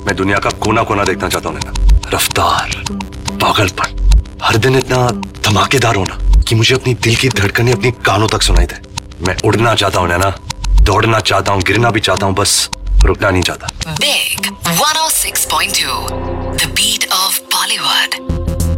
मैं दुनिया का कोना कोना देखना चाहता हूँ नैना। रफ्तार, पागलपन, हर दिन इतना धमाकेदार होना कि मुझे अपनी दिल की धड़कनें अपनी कानों तक सुनाई दे। मैं उड़ना चाहता हूँ नैना, दौड़ना चाहता हूँ, गिरना भी चाहता हूँ, बस रुकना नहीं चाहता। Big 106.2, the beat of Bollywood.